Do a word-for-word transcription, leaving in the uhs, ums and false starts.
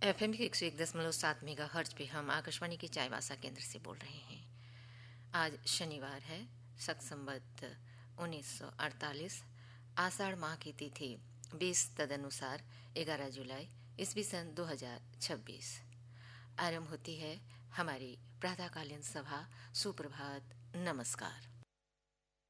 F M के एक सौ एक दशमलव सात मेगा हर्ज पे हम आकाशवाणी के चाईबासा केंद्र से बोल रहे हैं। आज शनिवार है, शक संवत उन्नीस सौ अड़तालीस, आषाढ़ माह की तिथि बीस तदनुसार ग्यारह जुलाई ईस्वी सन दो हजार छब्बीस। आरंभ होती है हमारी प्रातःकालीन सभा। सुप्रभात, नमस्कार।